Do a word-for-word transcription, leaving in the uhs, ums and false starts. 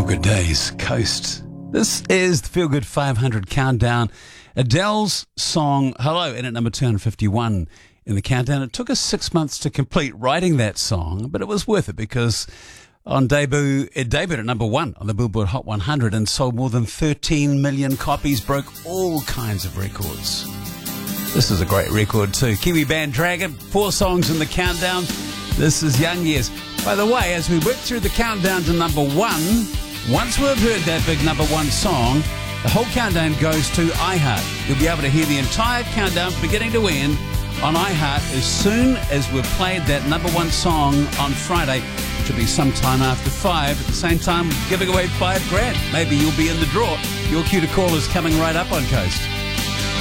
Good Days, Coast. This is the Feel Good five hundred Countdown. Adele's song Hello, in at number two hundred fifty-one in the countdown. It took us six months to complete writing that song, but it was worth it because on debut, it debuted at number one on the Billboard Hot one hundred and sold more than thirteen million copies, broke all kinds of records. This is a great record too. Kiwi band Dragon, four songs in the countdown. This is Young Years. By the way, as we work through the countdown to number one, once we've heard that big number one song, the whole countdown goes to iHeart. You'll be able to hear the entire countdown beginning to end on iHeart as soon as we've played that number one song on Friday, which will be sometime after five. At the same time, giving away five grand. Maybe you'll be in the draw. Your cue to call is coming right up on Coast.